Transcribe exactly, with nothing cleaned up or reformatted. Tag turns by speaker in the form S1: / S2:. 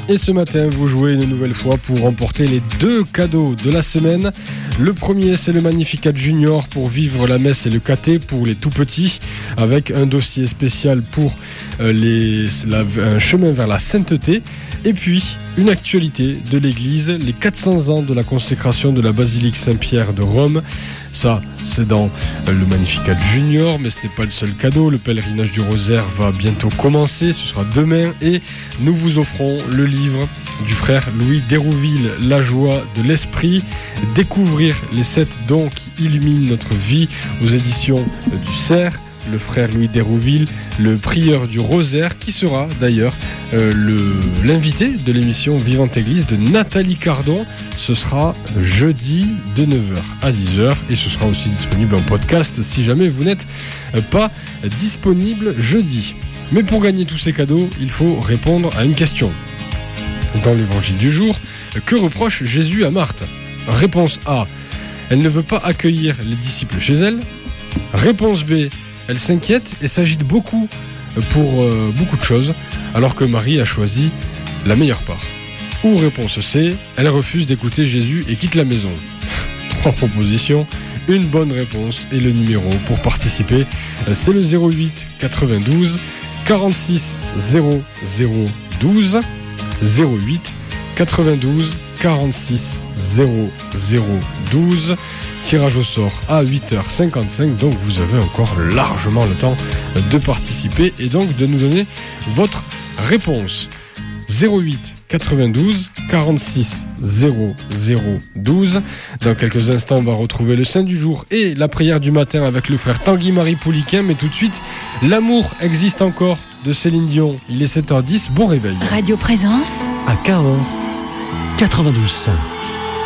S1: Et ce matin, vous jouez une nouvelle fois pour remporter les deux cadeaux de la semaine. Le premier, c'est le Magnificat Junior pour vivre la messe et le caté pour les tout petits, avec un dossier spécial pour euh, les, la, un chemin vers la sainteté. Et puis, une actualité de l'église, les quatre cents ans de la consécration de la basilique Saint-Pierre de Rome. Ça, c'est dans le Magnificat Junior, mais ce n'est pas le seul cadeau. Le pèlerinage du rosaire va bientôt commencer, ce sera demain, et nous vous offrons le livre du frère Louis d'Hérouville, La joie de l'esprit, découvrir les sept dons qui illuminent notre vie, aux éditions du Cerf. Le frère Louis d'Hérouville, le prieur du rosaire, qui sera d'ailleurs euh, le, l'invité de l'émission Vivante Église de Nathalie Cardon. Ce sera jeudi de neuf heures à dix heures et ce sera aussi disponible en podcast si jamais vous n'êtes pas disponible jeudi. Mais pour gagner tous ces cadeaux, il faut répondre à une question. Dans l'évangile du jour, que reproche Jésus à Marthe ? Réponse A, elle ne veut pas accueillir les disciples chez elle. Réponse B, elle s'inquiète et s'agite beaucoup pour euh, beaucoup de choses, alors que Marie a choisi la meilleure part. Ou réponse C, elle refuse d'écouter Jésus et quitte la maison. Trois propositions, une bonne réponse et le numéro pour participer, c'est le zéro huit quatre-vingt-douze quarante-six zéro zéro douze, zéro huit quatre-vingt-douze quarante-six zéro zéro douze. Tirage au sort à huit heures cinquante-cinq, donc vous avez encore largement le temps de participer et donc de nous donner votre réponse. zéro huit quatre-vingt-douze quarante-six zéro zéro douze. Dans quelques instants, on va retrouver le Saint du jour et la prière du matin avec le frère Tanguy-Marie Pouliquin, mais tout de suite, L'amour existe encore de Céline Dion. Il est sept heures dix, bon réveil.
S2: Radio Présence
S3: à Cahors, quatre-vingt-douze virgule cinq.